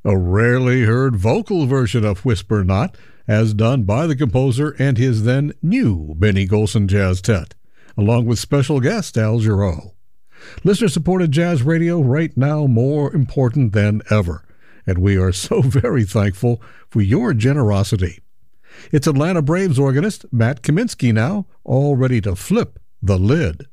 a rarely heard vocal version of Whisper Not, as done by the composer and his then new Benny Golson Jazz Tet, along with special guest Al Jarreau. Listener-supported jazz radio right now more important than ever, and we are so very thankful for your generosity. It's Atlanta Braves organist Matt Kaminsky now, all ready to flip the lid.